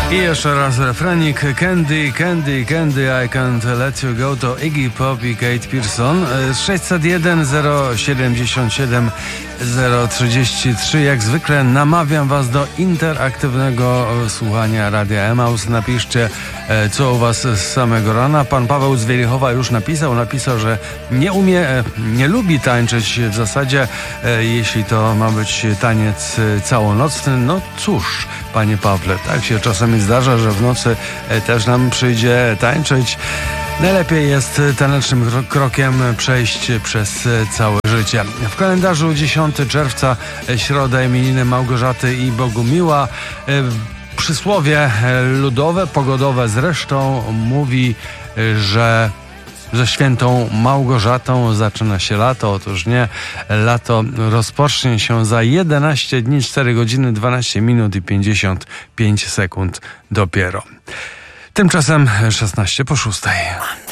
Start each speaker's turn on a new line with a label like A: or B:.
A: I jeszcze raz refrenik. Candy, Candy, Candy, I can't let you go, to Iggy Pop i Kate Pierson. 601 077 033. Jak zwykle namawiam was do interaktywnego słuchania Radia Emaus. Napiszcie, co u was z samego rana. Pan Paweł z Wielichowa już napisał, że nie lubi tańczyć w zasadzie, jeśli to ma być taniec całonocny. No cóż, panie Pawle, tak się czasami zdarza, że w nocy też nam przyjdzie tańczyć. Najlepiej jest tanecznym krokiem przejść przez całe życie. W kalendarzu 10 czerwca, środa, imieniny Małgorzaty i Bogumiła. Przysłowie ludowe, pogodowe zresztą mówi, że ze świętą Małgorzatą zaczyna się lato. Otóż nie, lato rozpocznie się za 11 dni, 4 godziny, 12 minut i 55 sekund dopiero. Tymczasem 16 po 6.